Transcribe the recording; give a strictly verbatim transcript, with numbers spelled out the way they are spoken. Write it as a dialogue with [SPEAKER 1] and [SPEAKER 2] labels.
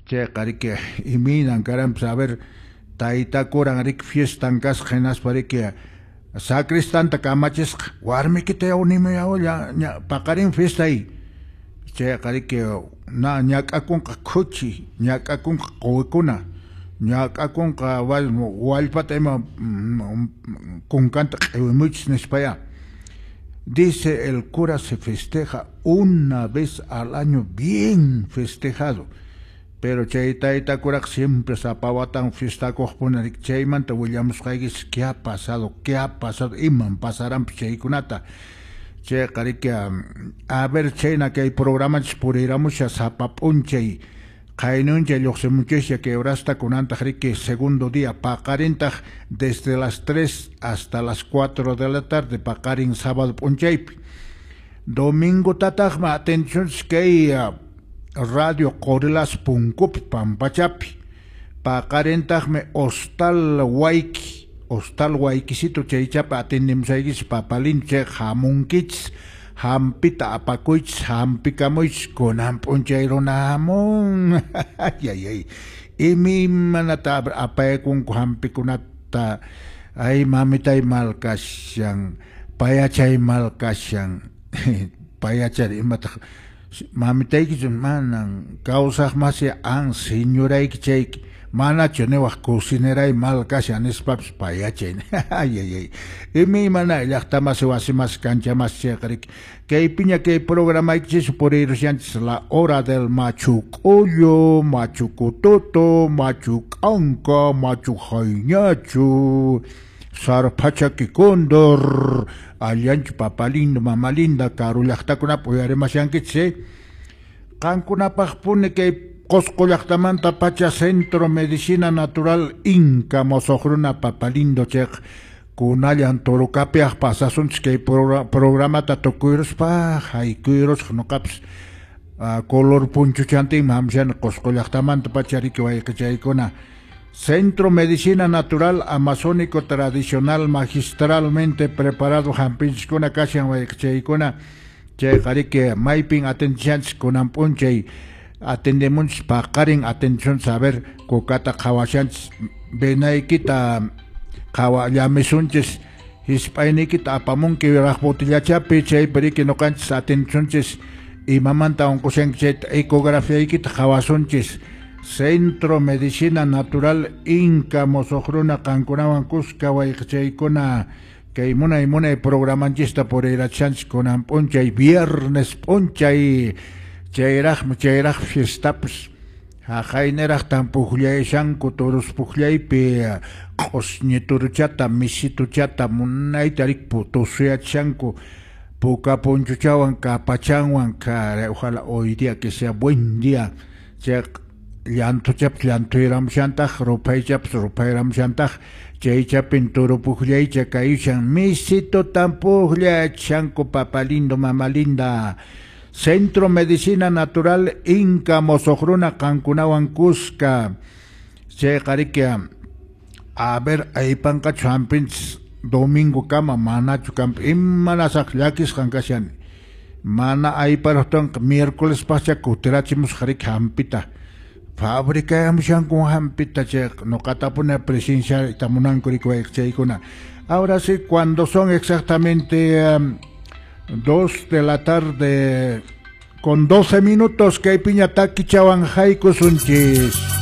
[SPEAKER 1] che qariki iminan karam saber taita kuran rik fiestan kas genas pariki sacristanta kamachis warmikita yawnimi yaw nya paqarin fiesta ahí che qariki na ñak'akunqa khuchi ñak'akunqa quwikuna ñak'akunqa wallpata ima kunkanta q'iwimuchis nispaya. Dice el cura se festeja una vez al año, bien festejado. Pero chayta ita cura siempre zapawatan fiesta cojonarik chayman te Williams Haigis, ¿qué ha pasado? ¿Qué ha pasado? Iman pasarán chaykunata. Che qarikia a ver chayna que hay programas por ir a muchas zapapunchay. Kainuncha Yoxemuchesha que ahora está con Antajrique segundo día, Pacarintaj desde las tres hasta las cuatro de la tarde, Pacarin sábado Punchaipi. Domingo Tatajma, atención que hay radio Corilas Punkup Pampachapi. Pacarintajme Hostal Waiki, Hostal Waikisito Cheichapa, atendemos ahí Papalinche, Jamunkits. Hampita apakuich, hampikamuich, con hampunchaironamon. Ay, ay, ay. Y mi manata apay kung hampikunata. Ay, mamitay malkasyang. Payachay malkasyang. Payachay matak. Mamitay kizun manang. Kausah masya ang senyoray kichay. Mana chonewah cocineray malkasyang nispaps payachay. Ay, ay, ay. Y mi mana ilakta wasimas cancha más chekrik. Que piña que programa existe por ir la hora del machucoyo, machucototo, machucanca, machujañachu, sarpachaque condor, aliancho papalindo, mamalinda, carulacta con apoyar más yanquitse. Cancuna pajpune que coscolactamanta pacha centro medicina natural inca, mosojruna papalindo chek. Kunayan torokapiah pasasun que programa tatokuiros pa haikuiros no caps color punchuchanti mamshan coscolactamanta pachariki waikchaikona Centro Medicina Natural Amazónico Tradicional Magistralmente Preparado Hampinskona Kashan waikchaikona che qariki maipin atenchans kunan punchay atendemos paqarin atención saber kokata qhawashans benaykita Kawa llamisunches hispainikita apamunki rajbotillachapi chay periki no canchis atenchunches y mamanta onkusenkchay ecografía ikita kawasunches Centro Medicina Natural Inca Mosojruna Cancunawan Cusca Waichaykuna que muna y muna programanchista por ir a chance con amponchay viernes ponchay chayraj chayraj fiestapus Jaineraj tampujllay shanku toros pujllaypi osñituruchata misituchata munaytarik putusuyat shanku puka ponchuchawan kapachanwan ka ojalá hoy día que sea buen día chek llantuchap llantuyram shantaj rupaychap rupayram shantaj chaychapin toro pujllay chakayshan misito tampujllay shanku papalindo mamalinda Centro Medicina Natural Inca Mosojruna Cancunawan Cusca che qarikia a ver ahí panca champins domingo kama mana chukam imana saklakis kankasyan mana ahí para ton miércoles pacha kuterachimos qarik hampita fábrica amshan con hampita che no katapuna presencia tamunan kurikwa ikuna. Ahora sí, cuando son exactamente um, dos de la tarde con doce minutos que hay piñataki chawan haiku sunchis.